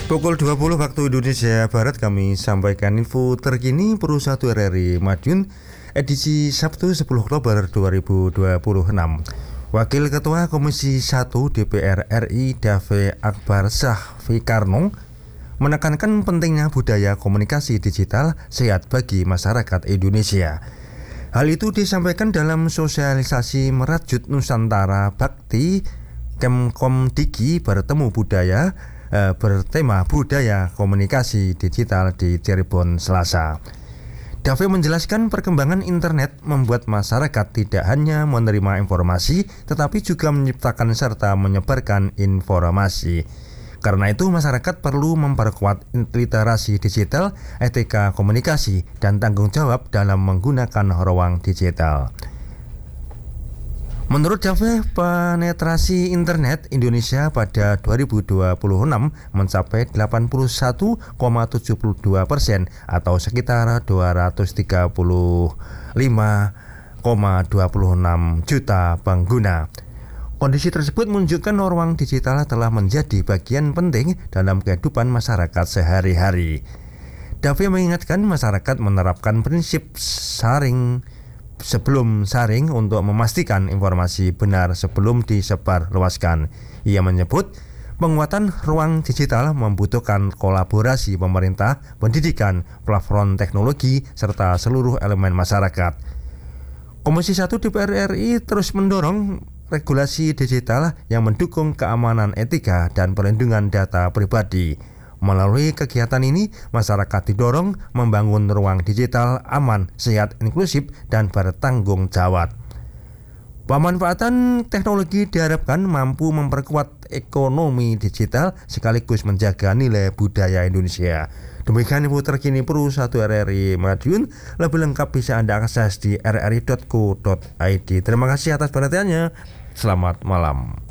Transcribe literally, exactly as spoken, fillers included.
Pukul dua puluh waktu Indonesia Barat kami sampaikan info terkini Pro satu R R I Madiun edisi Sabtu sepuluh Oktober dua ribu dua puluh enam. Wakil Ketua Komisi satu D P R R I Dave Akbar Syahfikarno menekankan pentingnya budaya komunikasi digital sehat bagi masyarakat Indonesia. Hal itu disampaikan dalam sosialisasi Merajut Nusantara Bakti Kemkomdiki bertemu budaya eh, bertema budaya komunikasi digital di Cirebon Selasa. Dave menjelaskan perkembangan internet membuat masyarakat tidak hanya menerima informasi tetapi juga menciptakan serta menyebarkan informasi. Karena itu masyarakat perlu memperkuat literasi digital, etika komunikasi, dan tanggung jawab dalam menggunakan ruang digital. Menurut Dave, penetrasi internet Indonesia pada dua ribu dua puluh enam mencapai delapan puluh satu koma tujuh dua persen atau sekitar dua ratus tiga puluh lima koma dua enam juta pengguna. Kondisi tersebut menunjukkan ruang digital telah menjadi bagian penting dalam kehidupan masyarakat sehari-hari. Dave mengingatkan masyarakat menerapkan prinsip saring sebelum saring untuk memastikan informasi benar sebelum disebarluaskan. Ia menyebut penguatan ruang digital membutuhkan kolaborasi pemerintah, pendidikan, platform teknologi, serta seluruh elemen masyarakat. Komisi satu D P R R I terus mendorong regulasi digital yang mendukung keamanan etika dan perlindungan data pribadi. Melalui kegiatan ini, masyarakat didorong membangun ruang digital aman, sehat, inklusif, dan bertanggung jawab. Pemanfaatan teknologi diharapkan mampu memperkuat ekonomi digital sekaligus menjaga nilai budaya Indonesia. Demikian info terkini Pro satu R R I Madiun. Lebih lengkap bisa Anda akses di r r i dot co dot i d. Terima kasih atas perhatiannya. Selamat malam.